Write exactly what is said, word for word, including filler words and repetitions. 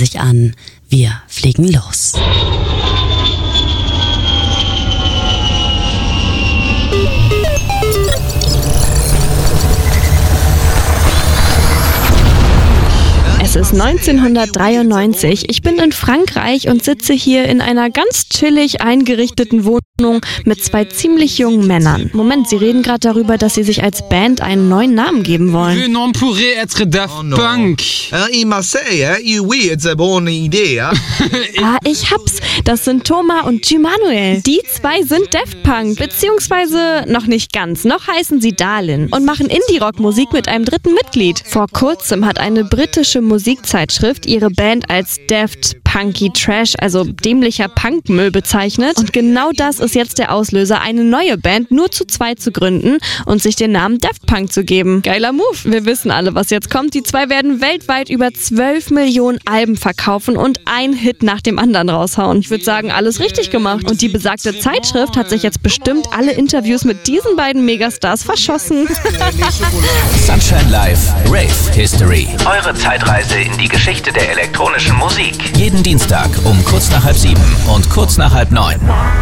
sich an. Wir fliegen los. Es ist neunzehnhundertdreiundneunzig. Ich bin in Frankreich und sitze hier in einer ganz chillig eingerichteten Wohnung mit zwei ziemlich jungen Männern. Moment, sie reden gerade darüber, dass sie sich als Band einen neuen Namen geben wollen. Le nom pourrait être Daft Punk. In Marseille, hein? Oui, it's a bonne idée, hein? Ah, ich hab's. Das sind Thomas und Gimanuel. Die zwei sind Daft Punk, beziehungsweise noch nicht ganz. Noch heißen sie Darlin und machen Indie-Rock-Musik mit einem dritten Mitglied. Vor kurzem hat eine britische Musikzeitschrift ihre Band als Daft Punky Trash, also dämlicher Punkmüll, bezeichnet. Und genau das ist jetzt der Auslöser, eine neue Band nur zu zweit zu gründen und sich den Namen Daft Punk zu geben. Geiler Move. Wir wissen alle, was jetzt kommt. Die zwei werden weltweit über zwölf Millionen Alben verkaufen und ein Hit nach dem anderen raushauen. Ich würde sagen, alles richtig gemacht. Und die besagte Zeitschrift hat sich jetzt bestimmt alle Interviews mit diesen beiden Megastars verschossen. Sunshine Live Rave History. Eure Zeitreise in die Geschichte der elektronischen Musik. Jeden Dienstag um kurz nach halb sieben und kurz nach halb neun.